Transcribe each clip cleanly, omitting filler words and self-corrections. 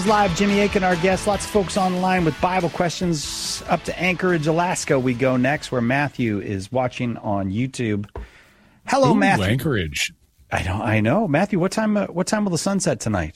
Live, Jimmy Akin, our guest. Lots of folks online with Bible questions. Up to Anchorage, Alaska, we go next, where Matthew is watching on YouTube. Hello, Matthew. Anchorage. I know, Matthew. What time will the sun set tonight?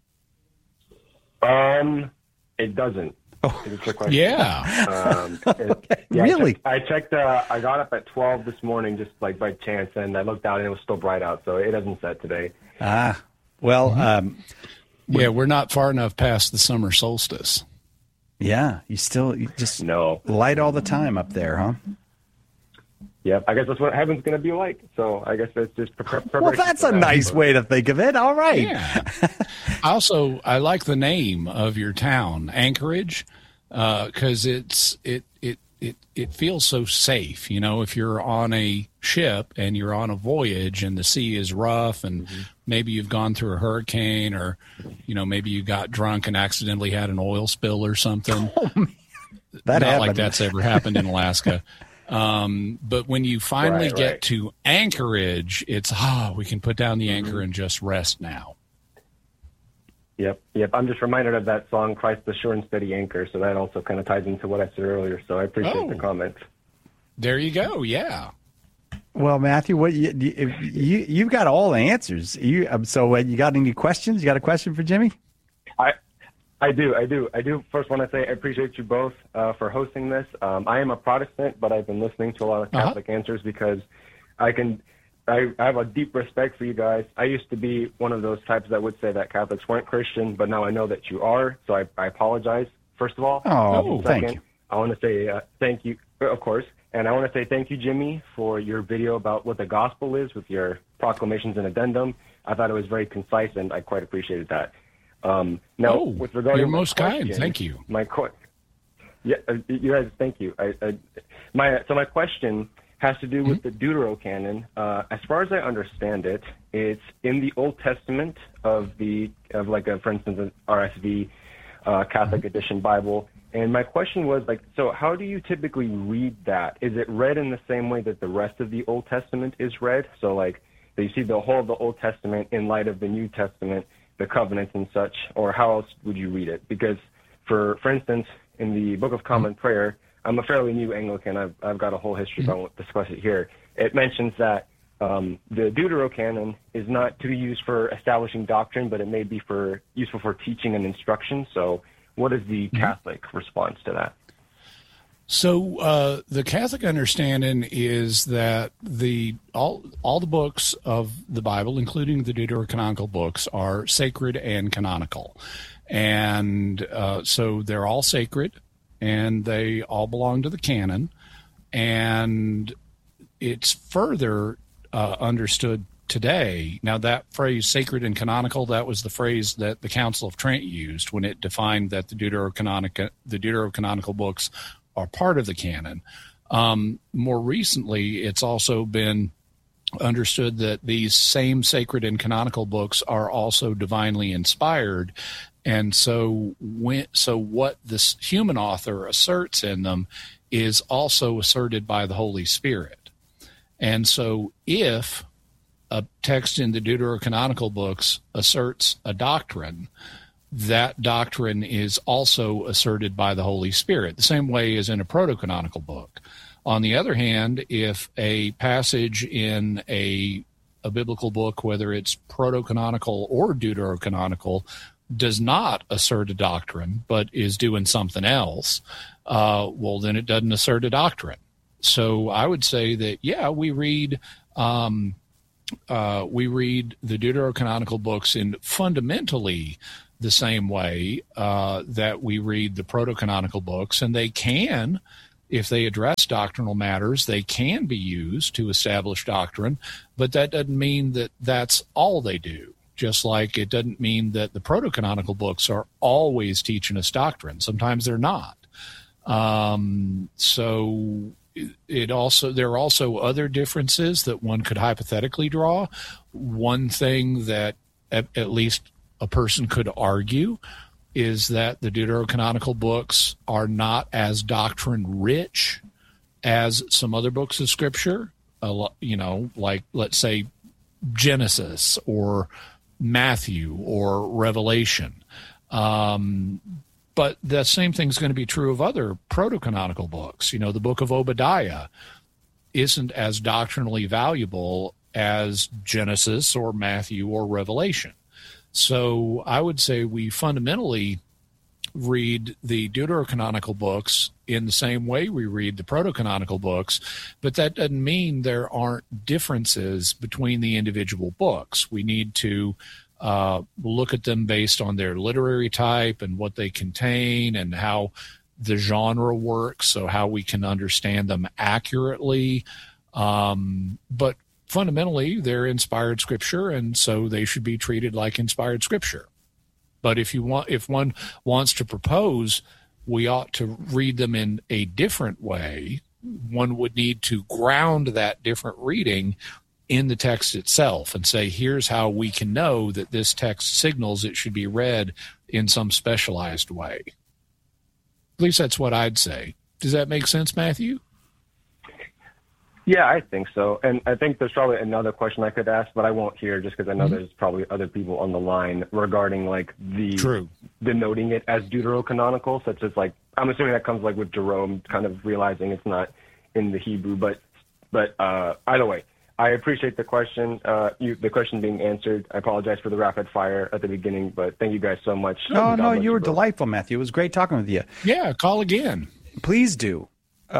It doesn't. Oh, yeah. Really? I checked. I got up at 12 this morning, just like by chance, and I looked out and it was still bright out, so it doesn't set today. Well. Yeah, we're not far enough past the summer solstice. Yeah, you just no light all the time up there, huh? Yep, I guess that's what heaven's going to be like. So I guess that's just preparation. Well, that's a nice way to think of it. All right. Yeah. Also, I like the name of your town, Anchorage, because it feels so safe. You know, if you're on a ship and you're on a voyage and the sea is rough and maybe you've gone through a hurricane or, you know, maybe you got drunk and accidentally had an oil spill or something. Oh, man. That Not happened. like that's ever happened in Alaska. But when you finally get to Anchorage, it's, we can put down the anchor and just rest now. Yep. I'm just reminded of that song, Christ the Sure and Steady Anchor. So that also kind of ties into what I said earlier. So I appreciate the comments. There you go. Yeah. Well, Matthew, what you've got all the answers. You got any questions? You got a question for Jimmy? I do. First want to say I appreciate you both for hosting this. I am a Protestant, but I've been listening to a lot of Catholic answers because I have a deep respect for you guys. I used to be one of those types that would say that Catholics weren't Christian, but now I know that you are, so I apologize, first of all. Thank you. I want to say thank you, of course, and I want to say thank you, Jimmy, for your video about what the gospel is with your proclamations and addendum. I thought it was very concise, and I quite appreciated that. Now, with regard to you're most kind. Thank you. You guys, thank you. My question has to do with the Deuterocanon. As far as I understand it, it's in the Old Testament for instance, an RSV Catholic Edition Bible. And my question was, so how do you typically read that? Is it read in the same way that the rest of the Old Testament is read? So, you see the whole of the Old Testament in light of the New Testament, the covenants and such, or how else would you read it? Because, for instance, in the Book of Common Prayer, I'm a fairly new Anglican. I've got a whole history, but I won't discuss it here. It mentions that the Deuterocanon is not to be used for establishing doctrine, but it may be useful for teaching and instruction. So what is the Catholic response to that? So the Catholic understanding is that all the books of the Bible, including the Deuterocanonical books, are sacred and canonical. And so they're all sacred, and they all belong to the canon. And it's further understood today. Now, that phrase, sacred and canonical, that was the phrase that the Council of Trent used when it defined that the Deuterocanonical books are part of the canon. More recently, it's also been understood that these same sacred and canonical books are also divinely inspired. And so what this human author asserts in them is also asserted by the Holy Spirit. And so if a text in the Deuterocanonical books asserts a doctrine, that doctrine is also asserted by the Holy Spirit, the same way as in a proto-canonical book. On the other hand, if a passage in a biblical book, whether it's proto-canonical or deuterocanonical, does not assert a doctrine but is doing something else, well, then it doesn't assert a doctrine. So I would say that, we read the Deuterocanonical books in fundamentally the same way that we read the proto-canonical books, and they can, if they address doctrinal matters, they can be used to establish doctrine, but that doesn't mean that that's all they do. Just like it doesn't mean that the proto-canonical books are always teaching us doctrine. Sometimes they're not. So there are also other differences that one could hypothetically draw. One thing that at least a person could argue is that the Deuterocanonical books are not as doctrine rich as some other books of Scripture, like, let's say, Genesis or Matthew or Revelation. But the same thing's going to be true of other proto-canonical books. You know, the book of Obadiah isn't as doctrinally valuable as Genesis or Matthew or Revelation. So I would say we fundamentally read the deuterocanonical books in the same way we read the proto-canonical books, but that doesn't mean there aren't differences between the individual books. We need to look at them based on their literary type and what they contain and how the genre works, so how we can understand them accurately. But fundamentally, they're inspired scripture, and so they should be treated like inspired scripture. But if one wants to propose we ought to read them in a different way, one would need to ground that different reading in the text itself and say, here's how we can know that this text signals it should be read in some specialized way. At least that's what I'd say. Does that make sense, Matthew? Yeah, I think so. And I think there's probably another question I could ask, but I won't here just because I know there's probably other people on the line regarding like denoting it as deuterocanonical, such as like, I'm assuming that comes like with Jerome kind of realizing it's not in the Hebrew, but either way, I appreciate the question, the question being answered. I apologize for the rapid fire at the beginning, but thank you guys so much. No, you were delightful, Matthew. It was great talking with you. Yeah, call again. Please do.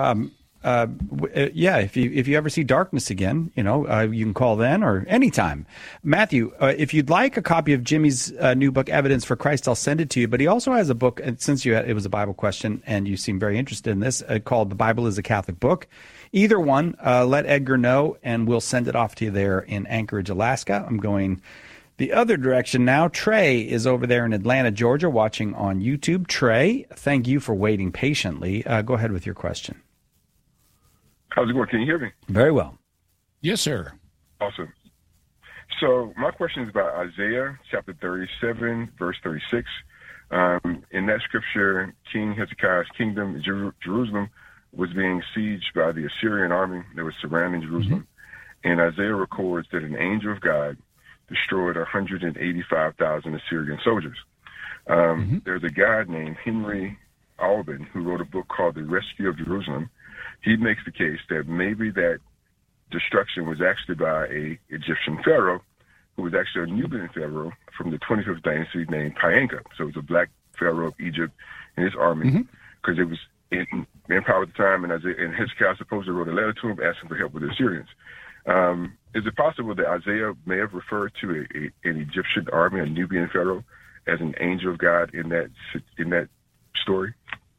If you ever see darkness again, you can call then or anytime. Matthew, if you'd like a copy of Jimmy's new book, Evidence for Christ, I'll send it to you. But he also has a book, and since it was a Bible question and you seem very interested in this, called The Bible is a Catholic Book. Either one, let Edgar know, and we'll send it off to you there in Anchorage, Alaska. I'm going the other direction now. Trey is over there in Atlanta, Georgia, watching on YouTube. Trey, thank you for waiting patiently. Go ahead with your question. How's it going? Can you hear me? Very well. Yes, sir. Awesome. So my question is about Isaiah chapter 37, verse 36. In that scripture, King Hezekiah's kingdom, Jerusalem, was being sieged by the Assyrian army that was surrounding Jerusalem. And Isaiah records that an angel of God destroyed 185,000 Assyrian soldiers. There's a guy named Henry Alban who wrote a book called The Rescue of Jerusalem. He makes the case that maybe that destruction was actually by a Egyptian pharaoh who was actually a Nubian pharaoh from the 25th dynasty named Pianka. So it was a black pharaoh of Egypt and his army because it was in power at the time, and Hezekiah supposedly wrote a letter to him asking for help with the Assyrians. Is it possible that Isaiah may have referred to an Egyptian army, a Nubian pharaoh, as an angel of God in that story?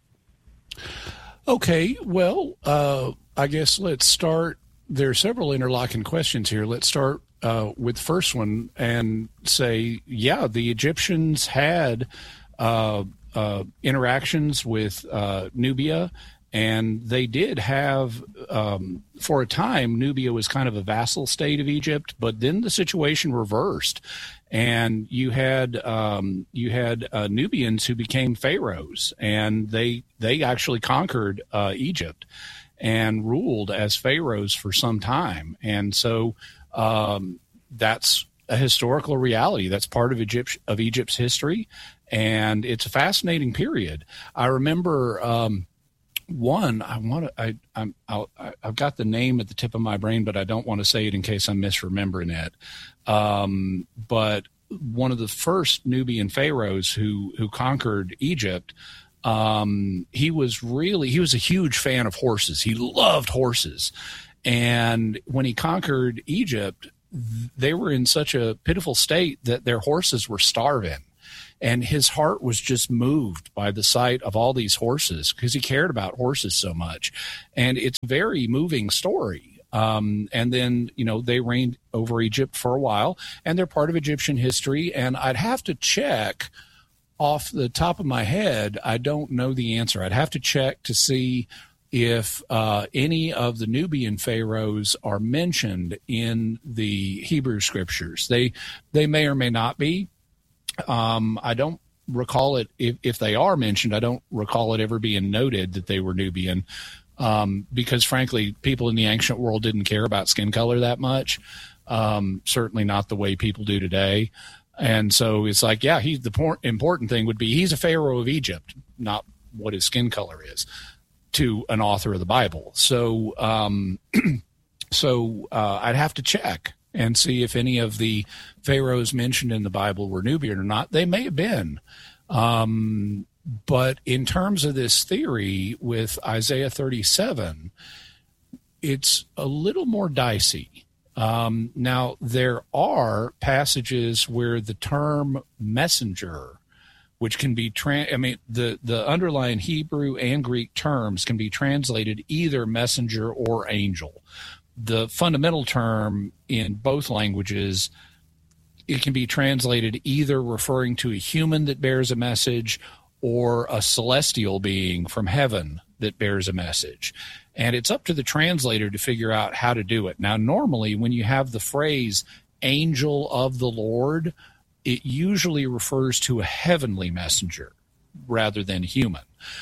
Okay, well, I guess let's start. There are several interlocking questions here. Let's start with the first one and say, yeah, the Egyptians had interactions with Nubia, and they did have, for a time, Nubia was kind of a vassal state of Egypt, but then the situation reversed, and you had Nubians who became pharaohs, and they actually conquered Egypt and ruled as pharaohs for some time, and so that's a historical reality. That's part of Egypt's history, and it's a fascinating period. I remember I've got the name at the tip of my brain, but I don't want to say it in case I'm misremembering it. But one of the first Nubian pharaohs who conquered Egypt, he was a huge fan of horses. He loved horses. And when he conquered Egypt, they were in such a pitiful state that their horses were starving. And his heart was just moved by the sight of all these horses because he cared about horses so much. And it's a very moving story. And then, they reigned over Egypt for a while, and they're part of Egyptian history. And I'd have to check off the top of my head. I don't know the answer. I'd have to check to see if any of the Nubian pharaohs are mentioned in the Hebrew scriptures. They may or may not be. I don't recall it. If they are mentioned, I don't recall it ever being noted that they were Nubian, because frankly, people in the ancient world didn't care about skin color that much. Certainly not the way people do today. And so it's like, yeah, the important thing would be he's a Pharaoh of Egypt, not what his skin color is, to an author of the Bible. So I'd have to check and see if any of the pharaohs mentioned in the Bible were Nubian or not. They may have been. But in terms of this theory with Isaiah 37, it's a little more dicey. Now, there are passages where the term messenger, which can be, the underlying Hebrew and Greek terms can be translated either messenger or angel. The fundamental term in both languages, it can be translated either referring to a human that bears a message or a celestial being from heaven that bears a message. And it's up to the translator to figure out how to do it. Now, normally when you have the phrase angel of the Lord, it usually refers to a heavenly messenger rather than human.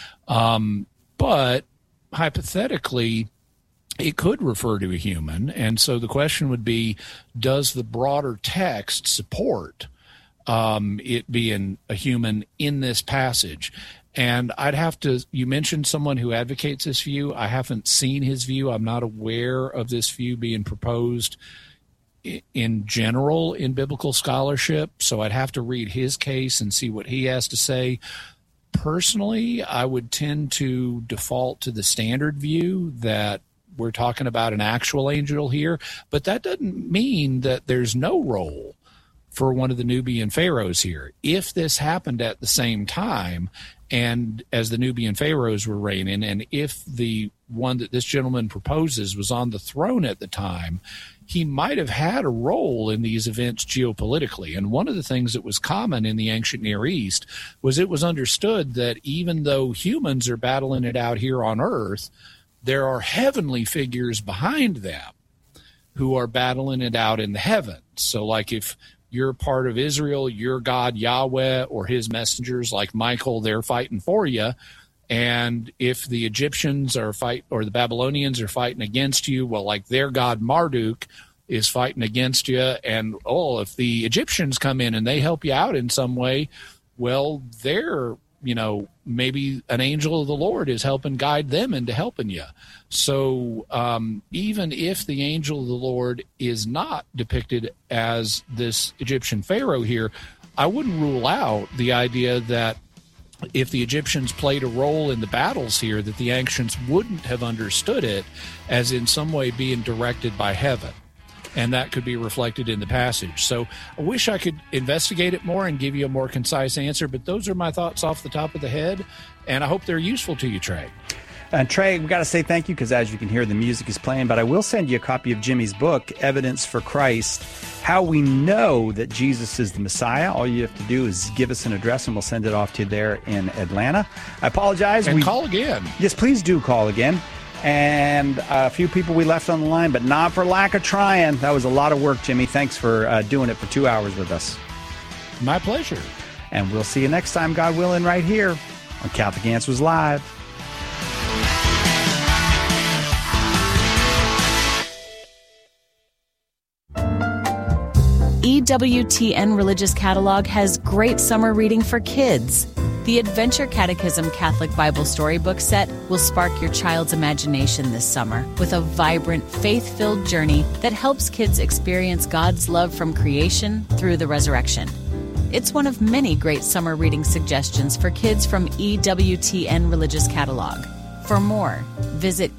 But hypothetically, it could refer to a human. And so the question would be, does the broader text support it being a human in this passage? And I'd have to, you mentioned someone who advocates this view. I haven't seen his view. I'm not aware of this view being proposed in general in biblical scholarship. So I'd have to read his case and see what he has to say. Personally, I would tend to default to the standard view that we're talking about an actual angel here, but that doesn't mean that there's no role for one of the Nubian pharaohs here. If this happened at the same time and as the Nubian pharaohs were reigning, and if the one that this gentleman proposes was on the throne at the time, he might have had a role in these events geopolitically. And one of the things that was common in the ancient Near East was it was understood that even though humans are battling it out here on earth, there are heavenly figures behind them who are battling it out in the heavens. So like if you're part of Israel, your God Yahweh or his messengers like Michael, they're fighting for you. And if the Egyptians are or the Babylonians are fighting against you, well, like their God Marduk is fighting against you. And, if the Egyptians come in and they help you out in some way, well, they're, maybe an angel of the Lord is helping guide them into helping you. So even if the angel of the Lord is not depicted as this Egyptian pharaoh here, I wouldn't rule out the idea that if the Egyptians played a role in the battles here, that the ancients wouldn't have understood it as in some way being directed by heaven. And that could be reflected in the passage. So I wish I could investigate it more and give you a more concise answer, but those are my thoughts off the top of the head, and I hope they're useful to you, Trey. And Trey, we've got to say thank you because as you can hear, the music is playing, but I will send you a copy of Jimmy's book, Evidence for Christ, How We Know That Jesus is the Messiah. All you have to do is give us an address and we'll send it off to you there in Atlanta. I apologize. And call again. Yes, please do call again. And a few people we left on the line, but not for lack of trying. That was a lot of work, Jimmy. Thanks for doing it for 2 hours with us. My pleasure. And we'll see you next time, God willing, right here on Catholic Answers Live. EWTN Religious Catalog has great summer reading for kids. The Adventure Catechism Catholic Bible Storybook Set will spark your child's imagination this summer with a vibrant, faith-filled journey that helps kids experience God's love from creation through the resurrection. It's one of many great summer reading suggestions for kids from EWTN Religious Catalog. For more, visit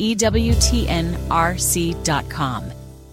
EWTNRC.com.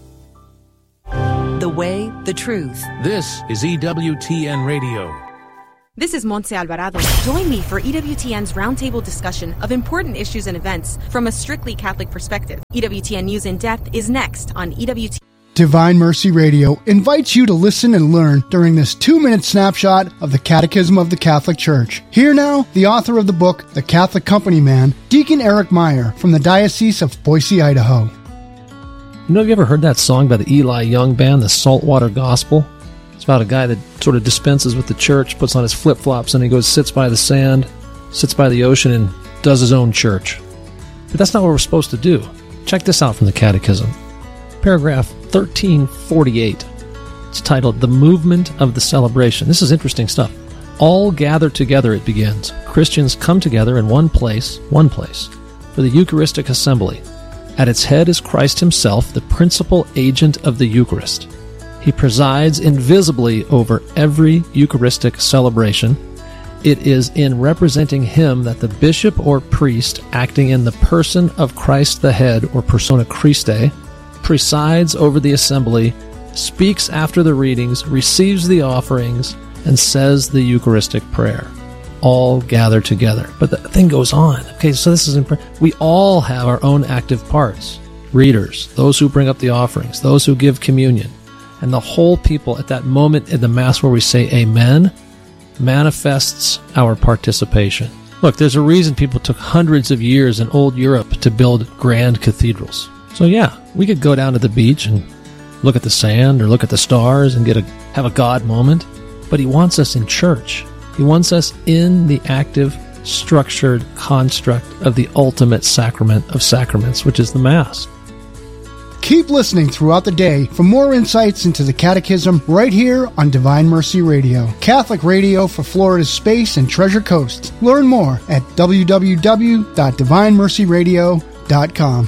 The way, the truth. This is EWTN Radio. This is Montse Alvarado. Join me for EWTN's roundtable discussion of important issues and events from a strictly Catholic perspective. EWTN News in Depth is next on EWTN. Divine Mercy Radio invites you to listen and learn during this 2-minute snapshot of the Catechism of the Catholic Church. Here now, the author of the book, The Catholic Company Man, Deacon Eric Meyer from the Diocese of Boise, Idaho. Have you ever heard that song by the Eli Young Band, The Saltwater Gospel? It's about a guy that sort of dispenses with the church, puts on his flip-flops, and he goes, sits by the sand, sits by the ocean, and does his own church. But that's not what we're supposed to do. Check this out from the Catechism. Paragraph 1348. It It's titled The Movement of the Celebration. This is interesting stuff. All gather together, it begins. Christians come together in one place, for the Eucharistic assembly. At its head is Christ himself, the principal agent of the Eucharist. He presides invisibly over every Eucharistic celebration. It is in representing him that the bishop or priest, acting in the person of Christ the head, or persona Christi, presides over the assembly, speaks after the readings, receives the offerings, and says the Eucharistic prayer. All gather together. But the thing goes on. Okay, so this is we all have our own active parts. Readers, those who bring up the offerings, those who give communion. And the whole people at that moment in the Mass where we say Amen manifests our participation. Look, there's a reason people took hundreds of years in old Europe to build grand cathedrals. So yeah, we could go down to the beach and look at the sand or look at the stars and have a God moment. But he wants us in church. He wants us in the active, structured construct of the ultimate sacrament of sacraments, which is the Mass. Keep listening throughout the day for more insights into the Catechism right here on Divine Mercy Radio, Catholic radio for Florida's Space and Treasure Coast. Learn more at www.divinemercyradio.com.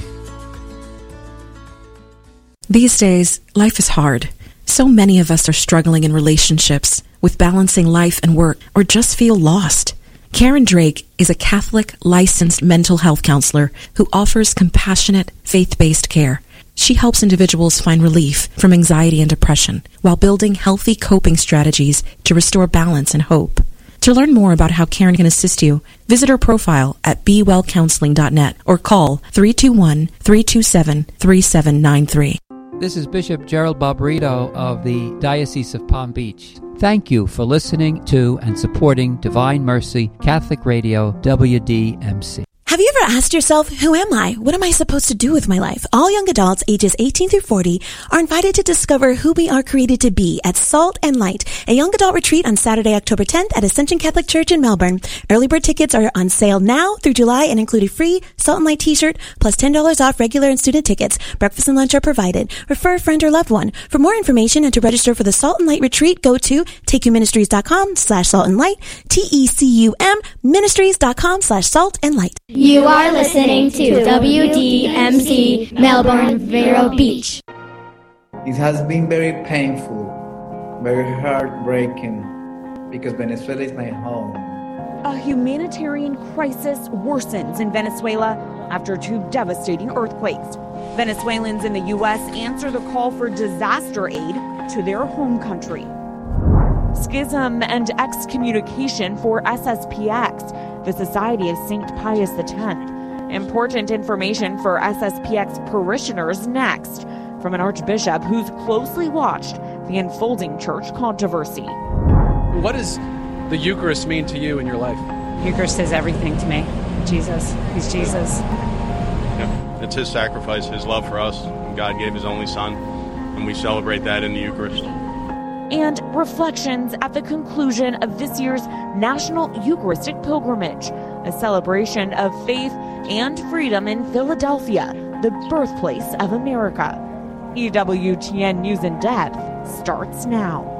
These days, life is hard. So many of us are struggling in relationships, with balancing life and work, or just feel lost. Karen Drake is a Catholic licensed mental health counselor who offers compassionate, faith-based care. She helps individuals find relief from anxiety and depression while building healthy coping strategies to restore balance and hope. To learn more about how Karen can assist you, visit her profile at bewellcounseling.net or call 321-327-3793. This is Bishop Gerald Barbarito of the Diocese of Palm Beach. Thank you for listening to and supporting Divine Mercy Catholic Radio, WDMC. Have you ever asked yourself, who am I? What am I supposed to do with my life? All young adults ages 18 through 40 are invited to discover who we are created to be at Salt and Light, a young adult retreat on Saturday, October 10th at Ascension Catholic Church in Melbourne. Early bird tickets are on sale now through July and include a free Salt and Light t-shirt plus $10 off regular and student tickets. Breakfast and lunch are provided. Refer a friend or loved one. For more information and to register for the Salt and Light retreat, go to takeyoumministries.com/saltandlight, TECUM ministries.com/saltandlight. You are listening to WDMC Melbourne, Vero Beach. It has been very painful, very heartbreaking, because Venezuela is my home. A humanitarian crisis worsens in Venezuela after 2 devastating earthquakes. Venezuelans in the U.S. answer the call for disaster aid to their home country. Schism and excommunication for SSPX, the Society of St. Pius X. Important information for SSPX parishioners next, from an archbishop who's closely watched the unfolding church controversy. What does the Eucharist mean to you in your life? Eucharist is everything to me. Jesus. He's Jesus. Yeah, it's his sacrifice, his love for us. God gave his only son, and we celebrate that in the Eucharist. And reflections at the conclusion of this year's National Eucharistic Pilgrimage, a celebration of faith and freedom in Philadelphia, the birthplace of America. EWTN News in Depth starts now.